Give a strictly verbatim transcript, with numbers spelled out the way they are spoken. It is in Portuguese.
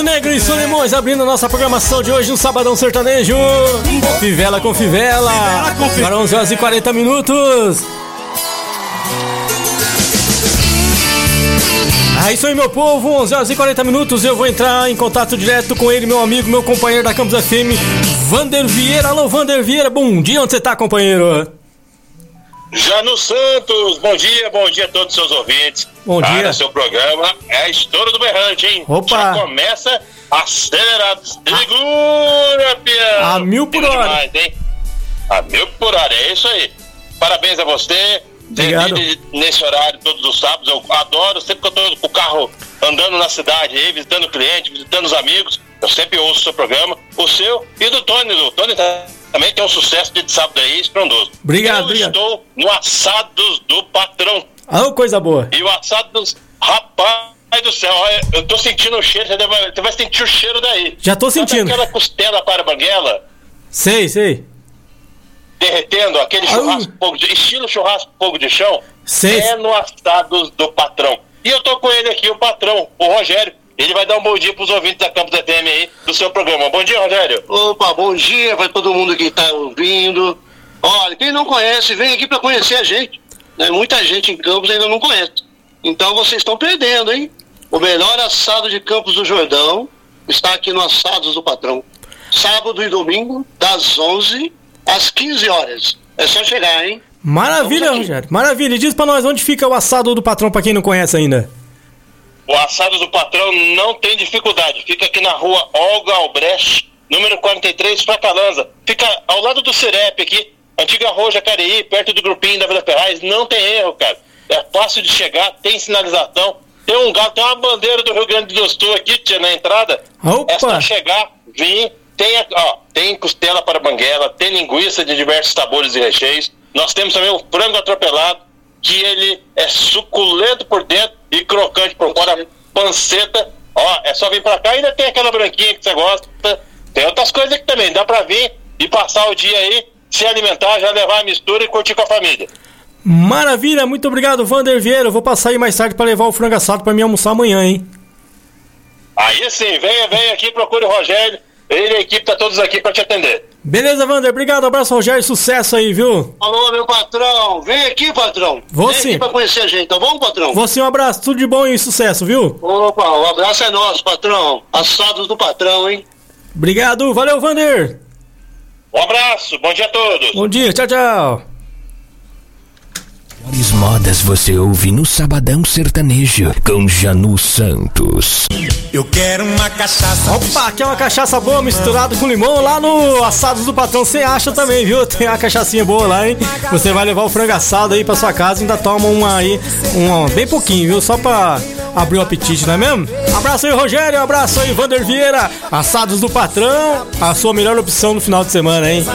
Rio Negro e Solimões abrindo a nossa programação de hoje no Sabadão Sertanejo. Fivela com Fivela. Agora onze horas e quarenta minutos. É isso aí, meu povo, onze horas e quarenta minutos. Eu vou entrar em contato direto com ele, meu amigo, meu companheiro da Campus F M, Vander Vieira. Alô, Vander Vieira, bom dia, onde você tá, companheiro? Janu Santos, bom dia, bom dia a todos os seus ouvintes. Bom dia. Ah, seu programa é a Estouro do Berrante, hein? Opa! Já começa acelerado. Segura, pião! A mil por hora. Demais, hein? A mil por hora, é isso aí. Parabéns a você. Obrigado. Nesse horário, todos os sábados, eu adoro. Sempre que eu tô com o carro andando na cidade aí, visitando o cliente, visitando os amigos, eu sempre ouço o seu programa, o seu e do Tony. O Tony tá... também tem um sucesso de sábado aí, estrondoso. Obrigado, Eu obrigado. estou no Assados do Patrão. Ah, coisa boa. E o Assados, rapaz do céu, olha, eu tô sentindo o cheiro, você vai, você vai sentir o cheiro daí. Já tô sentindo. Sabe aquela costela para banguela, Sei, sei. derretendo, aquele Ai. churrasco, fogo de, estilo churrasco fogo de chão, Sei. é no Assados do Patrão. E eu tô com ele aqui, o patrão, o Rogério. Ele vai dar um bom dia pros ouvintes da Campus F M aí, do seu programa. Bom dia, Rogério. Opa, bom dia para todo mundo que está ouvindo. Olha, quem não conhece, vem aqui para conhecer a gente. Né? Muita gente em Campos ainda não conhece. Então vocês estão perdendo, hein? O melhor assado de Campos do Jordão está aqui no Assados do Patrão. Sábado e domingo, das onze às quinze horas. É só chegar, hein? Maravilha, Rogério. Maravilha. E diz pra nós onde fica o assado do patrão, pra quem não conhece ainda. O Assado do Patrão não tem dificuldade. Fica aqui na rua Olga Albrecht, número quarenta e três, Fracalanza. Fica ao lado do Cirep aqui, antiga rua Jacareí, perto do grupinho da Vila Ferraz. Não tem erro, cara. É fácil de chegar, tem sinalização. Tem um galo, tem uma bandeira do Rio Grande do Sul aqui, tia, na entrada. Opa! É só chegar, vir. Tem, ó, tem costela para banguela, tem linguiça de diversos sabores e recheios. Nós temos também o frango atropelado, que ele é suculento por dentro e crocante por fora, panceta. Ó, é só vir pra cá. Ainda tem aquela branquinha que você gosta. Tem outras coisas aqui também. Dá pra vir e passar o dia aí, se alimentar, já levar a mistura e curtir com a família. Maravilha, muito obrigado, Vander Vieira. Eu vou passar aí mais tarde pra levar o frango assado pra mim almoçar amanhã, hein? Aí sim, venha, venha aqui, procure o Rogério. Ele e a equipe tá todos aqui pra te atender. Beleza, Vander, obrigado, abraço, Rogério, sucesso aí, viu? Alô, meu patrão. Vem aqui, patrão. Vou Vem sim. aqui para conhecer a gente, tá bom, patrão? Você, um abraço, tudo de bom e sucesso, viu? Opa, o abraço é nosso, patrão. Assados do Patrão, hein? Obrigado, valeu, Vander. Um abraço, bom dia a todos. Bom dia, tchau, tchau. Melhores modas você ouve no Sabadão Sertanejo com Janu Santos. Eu quero uma cachaça. Opa, aqui é uma cachaça boa misturada com limão lá no Assados do Patrão. Você acha também, viu? Tem uma cachaçinha boa lá, hein? Você vai levar o frango assado aí pra sua casa e ainda toma uma aí, uma, bem pouquinho, viu? Só pra abrir o apetite, não é mesmo? Abraço aí, Rogério, abraço aí, Vander Vieira. Assados do Patrão, a sua melhor opção no final de semana, hein?